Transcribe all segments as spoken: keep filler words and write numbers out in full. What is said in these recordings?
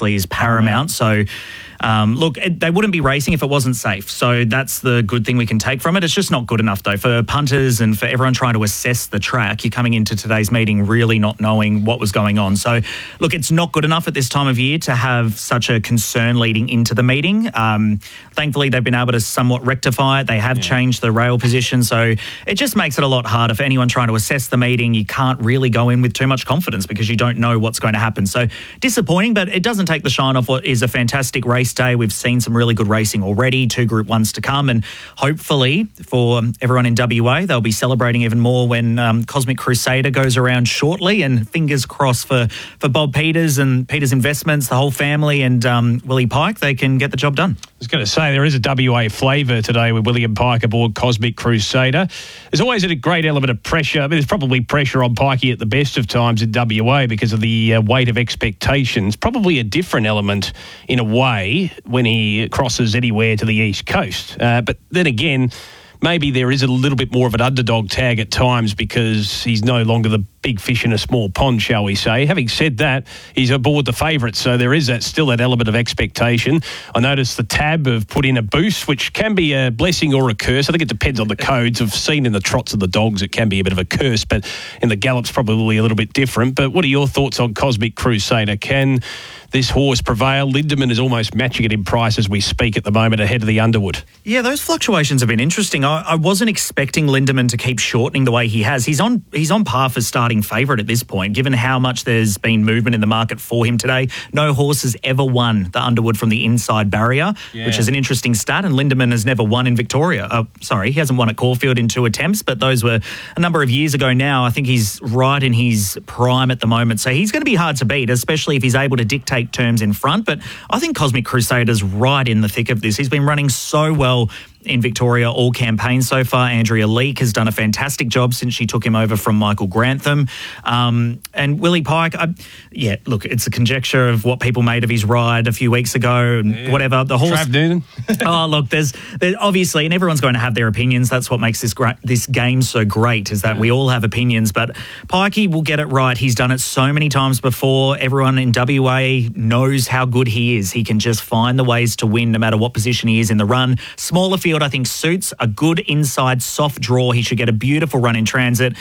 obviously is paramount. So, um, look, it, they wouldn't be racing if it wasn't safe. So that's the good thing we can take from it. It's just not good enough, though. For punters and for everyone trying to assess the track, you're coming into today's meeting really not knowing what was going on. So, look, it's not good enough at this time of year to have such a concern leading into the meeting. Um, thankfully, they've been able to somewhat rectify it. They have yeah. changed the rail position. So it just makes it a lot harder for anyone trying to assess the meeting. You can't really go in with too much confidence because you don't know what's going to happen. So disappointing, but it doesn't take the shine off what is a fantastic race day. We've seen some really good racing already, two Group Ones to come, and hopefully for everyone in W A, they'll be celebrating even more when um, Cosmic Crusader goes around shortly, and fingers crossed for, for Bob Peters and Peters Investments, the whole family, and um, Willie Pike, they can get the job done. I was going to say, there is a W A flavour today with William Pike aboard Cosmic Crusader. There's always a great element of pressure. I mean, there's probably pressure on Pikey at the best of times in W A because of the uh, weight of expectations. Probably a different element in a way when he crosses anywhere to the East Coast. Uh, but then again, maybe there is a little bit more of an underdog tag at times because he's no longer the big fish in a small pond, shall we say. Having said that, he's aboard the favourite, so there is that still that element of expectation. I noticed the Tab have put in a boost, which can be a blessing or a curse. I think it depends on the codes. I've seen in the trots of the dogs it can be a bit of a curse, but in the gallops probably a little bit different. But what are your thoughts on Cosmic Crusader? Can this horse prevail? Lindemann is almost matching it in price as we speak at the moment ahead of the Underwood. Yeah, those fluctuations have been interesting. I, I wasn't expecting Lindemann to keep shortening the way he has. He's on he's on par for starting favourite at this point, given how much there's been movement in the market for him today. No horse has ever won the Underwood from the inside barrier, yeah. which is an interesting stat, and Lindemann has never won in Victoria. Uh, sorry, he hasn't won at Caulfield in two attempts, but those were a number of years ago now. I think he's right in his prime at the moment, so he's going to be hard to beat, especially if he's able to dictate terms in front. But I think Cosmic Crusader's right in the thick of this. He's been running so well in Victoria all campaign so far. Andrea Leake has done a fantastic job since she took him over from Michael Grantham. Um, and Willie Pike, I, yeah, look, it's a conjecture of what people made of his ride a few weeks ago and yeah. whatever. The horse. Trav Noonan. oh, look, there's, there's obviously, and everyone's going to have their opinions. That's what makes this great, this game so great, is that yeah. we all have opinions. But Pikey will get it right. He's done it so many times before. Everyone in W A knows how good he is. He can just find the ways to win no matter what position he is in the run. Smaller field, I think, suits a good inside soft draw. He should get a beautiful run in transit.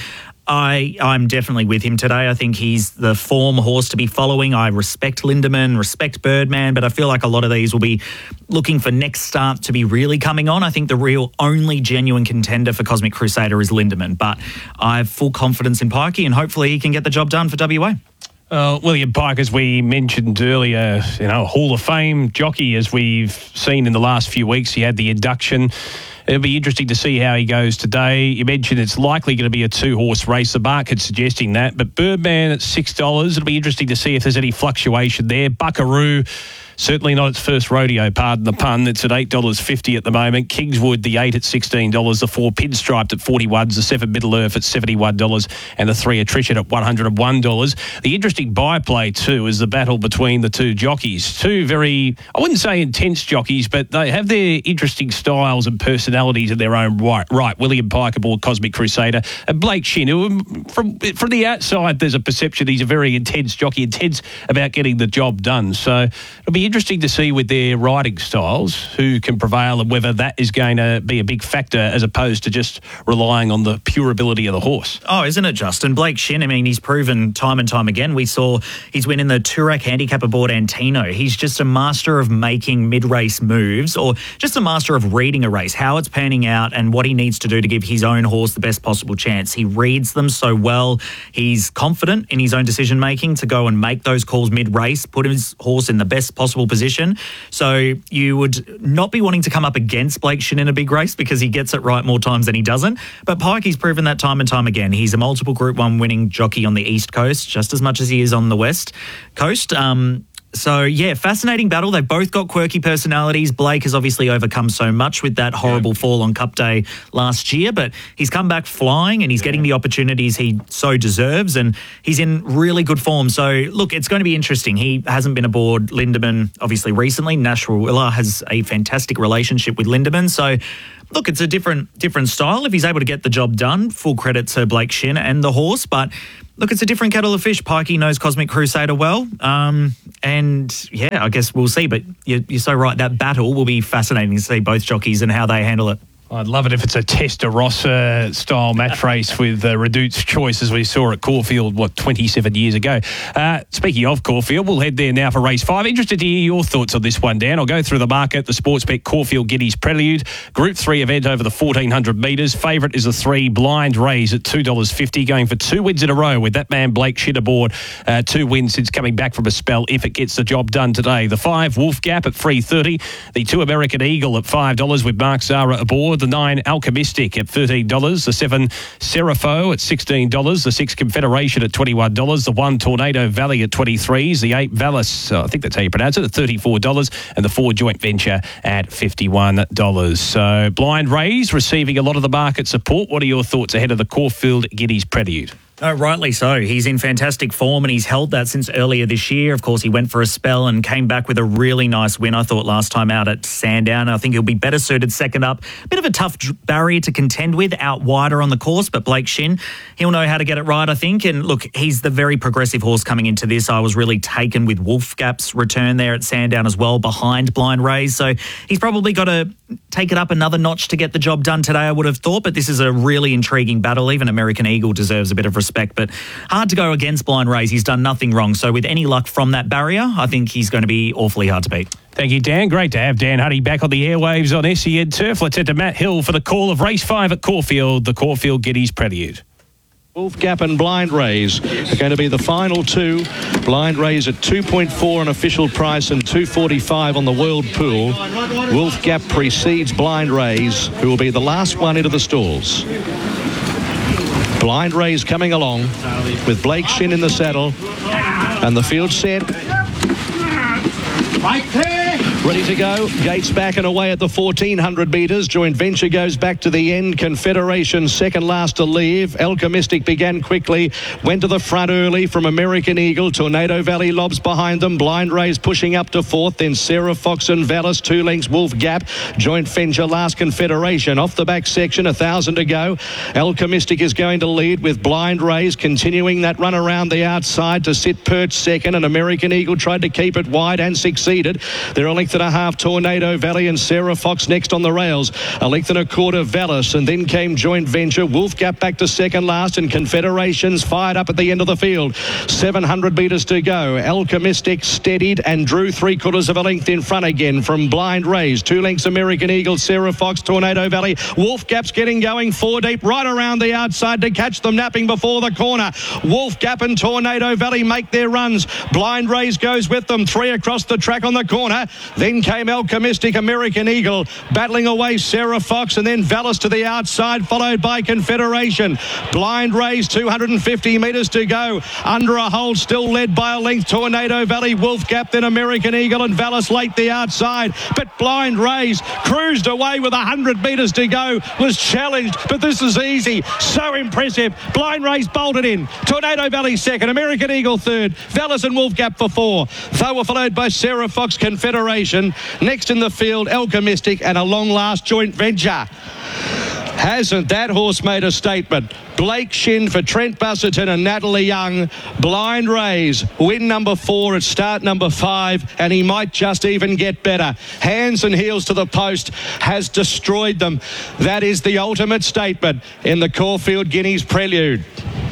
I, I'm definitely with him today. I think he's the form horse to be following. I respect Lindemann, respect Birdman, but I feel like a lot of these will be looking for next start to be really coming on. I think the real only genuine contender for Cosmic Crusader is Lindemann, but I have full confidence in Pikey, and hopefully he can get the job done for W A. Uh, William Pike, as we mentioned earlier, you know, Hall of Fame jockey, as we've seen in the last few weeks. He had the induction. It'll be interesting to see how he goes today. You mentioned it's likely going to be a two-horse race. The market's suggesting that. But Birdman at six dollars. It'll be interesting to see if there's any fluctuation there. Buckaroo, certainly not its first rodeo, pardon the pun. It's at eight dollars fifty at the moment. Kingswood, the eight at sixteen dollars. The four Pinstriped at forty-one dollars. The seven Middle Earth at seventy-one dollars. And the three Attrition at one hundred one dollars. The interesting byplay, too, is the battle between the two jockeys. Two very, I wouldn't say intense jockeys, but they have their interesting styles and personalities in their own right. Right, William Pike aboard Cosmic Crusader. And Blake Shin, who, from, from the outside, there's a perception he's a very intense jockey, intense about getting the job done. So it'll be interesting to see with their riding styles who can prevail and whether that is going to be a big factor as opposed to just relying on the pure ability of the horse. Oh, isn't it, Justin? Blake Shin, I mean, he's proven time and time again. We saw he's winning the Toorak handicap aboard Antino. He's just a master of making mid-race moves, or just a master of reading a race, how it's panning out and what he needs to do to give his own horse the best possible chance. He reads them so well. He's confident in his own decision-making to go and make those calls mid-race, put his horse in the best possible position. So you would not be wanting to come up against Blake Shin in a big race because he gets it right more times than he doesn't. But Pikey's proven that time and time again. He's a multiple Group One winning jockey on the East Coast, just as much as he is on the West Coast. Um, So, yeah, fascinating battle. They've both got quirky personalities. Blake has obviously overcome so much with that horrible yeah. fall on Cup Day last year, but he's come back flying and he's yeah. getting the opportunities he so deserves, and he's in really good form. So, look, it's going to be interesting. He hasn't been aboard Lindemann, obviously, recently. Nashua Willa has a fantastic relationship with Lindemann. So, look, it's a different different style. If he's able to get the job done, full credit to Blake Shin and the horse, but look, it's a different kettle of fish. Pikey knows Cosmic Crusader well. Um, and, yeah, I guess we'll see. But you're, you're so right. That battle will be fascinating to see both jockeys and how they handle it. I'd love it if it's a Testarossa style match race with uh, Redout's Choice, as we saw at Caulfield, what, twenty-seven years ago. Uh, speaking of Caulfield, we'll head there now for race five. Interested to hear your thoughts on this one, Dan. I'll go through the market. The Sportsbet Caulfield Guineas Prelude, Group three event over the fourteen hundred metres. Favourite is the three Blind Rays at two dollars fifty, going for two wins in a row with that man Blake Shinn aboard. Uh, two wins since coming back from a spell if it gets the job done today. The five Wolf Gap at three thirty. The two American Eagle at five dollars with Mark Zahra aboard. The nine Alchemistic at thirteen dollars. The seven Serapho at sixteen dollars. The six Confederation at twenty-one dollars. The one Tornado Valley at twenty-three dollars. The eight Vallis, uh, I think that's how you pronounce it, at thirty-four dollars. And the four Joint Venture at fifty-one dollars. So Blind Rays receiving a lot of the market support. What are your thoughts ahead of the Caulfield Guineas Prelude? Oh, rightly so. He's in fantastic form and he's held that since earlier this year. Of course, he went for a spell and came back with a really nice win, I thought, last time out at Sandown. I think he'll be better suited second up. Bit of a tough barrier to contend with, out wider on the course, but Blake Shinn, he'll know how to get it right, I think. And look, he's the very progressive horse coming into this. I was really taken with Wolf Gap's return there at Sandown as well, behind Blind Rays. So he's probably got to take it up another notch to get the job done today, I would have thought. But this is a really intriguing battle. Even American Eagle deserves a bit of respect. But hard to go against Blind Rays. He's done nothing wrong. So with any luck from that barrier, I think he's going to be awfully hard to beat. Thank you, Dan. Great to have Dan Huddy back on the airwaves on S E N Turf. Let's head to Matt Hill for the call of race five at Caulfield, the Caulfield Guineas Prelude. Wolf Gap and Blind Rays are going to be the final two. Blind Rays at two point four on official price and two forty-five on the World Pool. Wolf Gap precedes Blind Rays, who will be the last one into the stalls. Blind Rays coming along with Blake Shinn in the saddle, and the field set. Ready to go. Gates back and away at the fourteen hundred metres. Joint Venture goes back to the end. Confederation second last to leave. Alchemistic began quickly. Went to the front early from American Eagle. Tornado Valley lobs behind them. Blind Rays pushing up to fourth. Then Sarah Fox and Vallis. Two lengths Wolf Gap. Joint Venture last Confederation. Off the back section, a thousand to go. Alchemistic is going to lead with Blind Rays continuing that run around the outside to sit perch second. And American Eagle tried to keep it wide and succeeded. They're a length and a half Tornado Valley and Sarah Fox next on the rails. A length and a quarter Vallis, and then came Joint Venture. Wolf Gap back to second last, and Confederations fired up at the end of the field. seven hundred metres to go. Alchemistic steadied and drew three quarters of a length in front again from Blind Rays. Two lengths American Eagle, Sarah Fox, Tornado Valley. Wolf Gap's getting going four deep right around the outside to catch them napping before the corner. Wolf Gap and Tornado Valley make their runs. Blind Rays goes with them. Three across the track on the corner. Then came Alchemistic, American Eagle, battling away Sarah Fox, and then Vallis to the outside, followed by Confederation. Blind Rays, two hundred fifty metres to go. Under a hole, still led by a length, Tornado Valley, Wolf Gap, then American Eagle, and Vallis late the outside. But Blind Rays cruised away with one hundred metres to go, was challenged, but this is easy. So impressive. Blind Rays bolted in. Tornado Valley second, American Eagle third, Vallis and Wolf Gap for four. They were followed by Sarah Fox, Confederation. Next in the field, Alchemistic, and a long last Joint Venture. Hasn't that horse made a statement? Blake Shinn for Trent Busserton and Natalie Young. Blind Rays, win number four at start number five, and he might just even get better. Hands and heels to the post, has destroyed them. That is the ultimate statement in the Caulfield Guineas Prelude.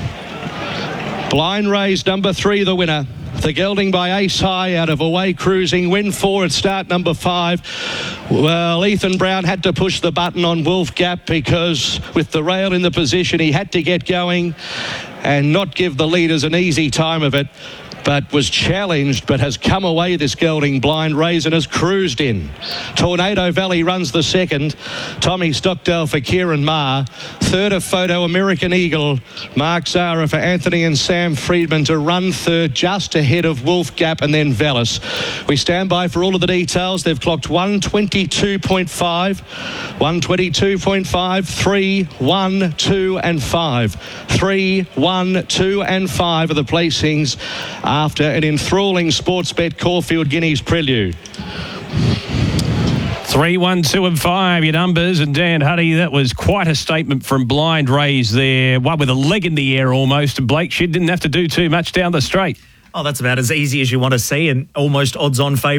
Blind Rays, number three, the winner. The gelding by Ace High out of Away Cruising. Win four at start number five. Well, Ethan Brown had to push the button on Wolf Gap because with the rail in the position, he had to get going and not give the leaders an easy time of it. But was challenged, but has come away, this gelding, Blind Rays, and has cruised in. Tornado Valley runs the second. Tommy Stockdale for Kieran Maher. Third of Photo American Eagle. Mark Zahra for Anthony and Sam Friedman to run third, just ahead of Wolf Gap and then Vallis. We stand by for all of the details. They've clocked one twenty-two point five, one twenty-two point five, three, one, two and five. three, one, two and five are the placings after an enthralling Sportsbet Caulfield Guineas Prelude. Three, one, two, and five, your numbers. And Dan Huddy, that was quite a statement from Blind Rays there. One with a leg in the air almost. And Blake Shinn didn't have to do too much down the straight. Oh, that's about as easy as you want to see, and almost odds-on favourite.